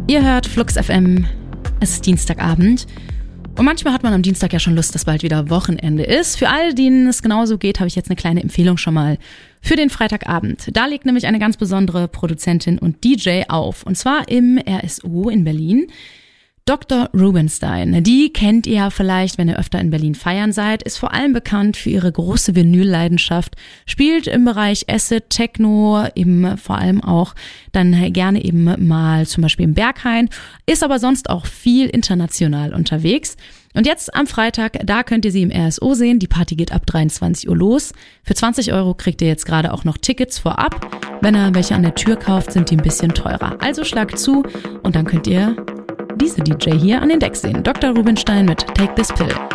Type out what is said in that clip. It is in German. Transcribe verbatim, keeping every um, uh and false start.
Ihr hört Flux F M, es ist Dienstagabend und manchmal hat man am Dienstag ja schon Lust, dass bald wieder Wochenende ist. Für all denen es genauso geht, habe ich jetzt eine kleine Empfehlung schon mal für den Freitagabend. Da legt nämlich eine ganz besondere Produzentin und D J auf, und zwar im R S O in Berlin. Doktor Rubinstein, die kennt ihr vielleicht, wenn ihr öfter in Berlin feiern seid, ist vor allem bekannt für ihre große Vinylleidenschaft, spielt im Bereich Acid, Techno, eben vor allem auch dann gerne eben mal zum Beispiel im Berghain, ist aber sonst auch viel international unterwegs. Und jetzt am Freitag, da könnt ihr sie im R S O sehen, die Party geht ab dreiundzwanzig Uhr los. Für zwanzig Euro kriegt ihr jetzt gerade auch noch Tickets vorab. Wenn ihr welche an der Tür kauft, sind die ein bisschen teurer. Also schlagt zu und dann könnt ihr diese D J hier an den Decks sehen. Doktor Rubinstein mit Take This Pill.